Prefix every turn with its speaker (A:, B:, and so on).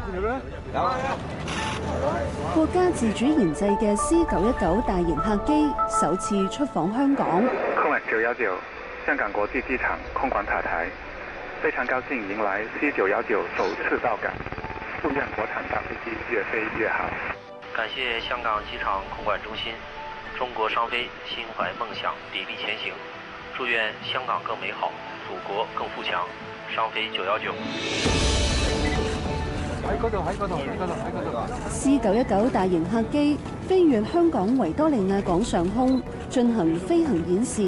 A: 國家自主研製嘅 C919大型客機首次出訪香港。
B: 空運919香港國際機場空管塔台，非常高興迎來 C919首次到港，祝願國產大飛機越飛越好。
C: 感謝香港機場空管中心，中國商飛心懷夢想，砥砺前行，祝願香港更美好，祖國更富強。商飛919。
A: C919大型客機飛越香港維多利亞港上空，進行飛行演示。